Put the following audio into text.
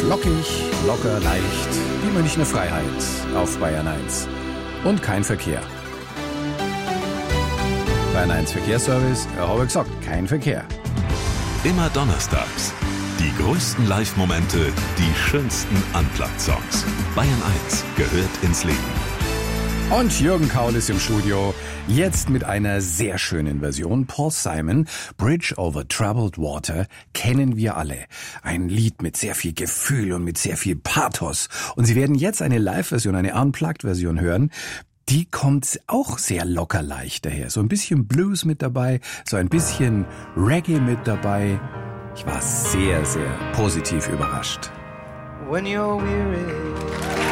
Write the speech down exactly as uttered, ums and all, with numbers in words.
Flockig, locker, leicht, die Münchner Freiheit auf Bayern eins. Und kein Verkehr. Bayern eins Verkehrsservice, ja, habe ich gesagt, kein Verkehr. Immer donnerstags. Die größten Live-Momente, die schönsten Unplugged-Songs. Bayern eins gehört ins Leben. Und Jürgen Kaul ist im Studio, jetzt mit einer sehr schönen Version. Paul Simon, Bridge over Troubled Water, kennen wir alle. Ein Lied mit sehr viel Gefühl und mit sehr viel Pathos. Und Sie werden jetzt eine Live-Version, eine Unplugged-Version hören. Die kommt auch sehr locker leicht daher. So ein bisschen Blues mit dabei, so ein bisschen Reggae mit dabei. Ich war sehr, sehr positiv überrascht. When you're weary